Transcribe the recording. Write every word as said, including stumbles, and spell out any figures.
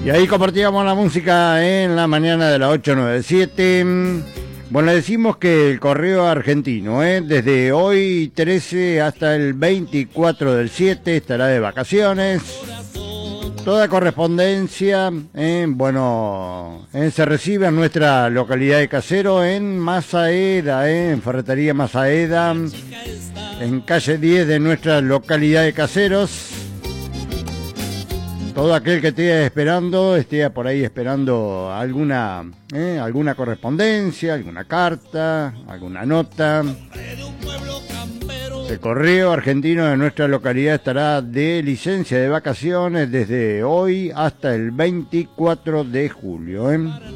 Y ahí compartíamos la música en la mañana de la ocho noventa y siete. Bueno, le decimos que el correo argentino, ¿eh? desde hoy trece hasta el veinticuatro del siete estará de vacaciones. Toda correspondencia, eh, bueno, eh, se recibe en nuestra localidad de Casero, en Masaeda, eh, en Ferretería Masaeda, en calle diez de nuestra localidad de Caseros. Todo aquel que esté esperando, esté por ahí esperando alguna, eh, alguna correspondencia, alguna carta, alguna nota. El correo argentino de nuestra localidad estará de licencia de vacaciones desde hoy hasta el veinticuatro de julio. ¿eh?